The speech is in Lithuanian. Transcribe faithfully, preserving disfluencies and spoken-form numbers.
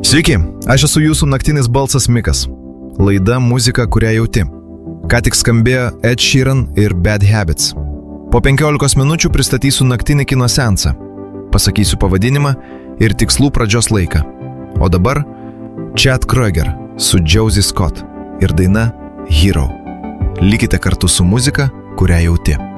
Sveiki, aš esu jūsų naktinis balsas Mikas. Laida muzika, kurią jauti. Ką tik skambėjo Ed Sheeran ir Bad Habits. Po penkiolikos minučių pristatysiu naktinį kino seansą. Pasakysiu pavadinimą ir tikslų pradžios laiką. O dabar Chad Kroeger su Josie Scott ir daina Hero. Likite kartu su muzika, kurią jauti.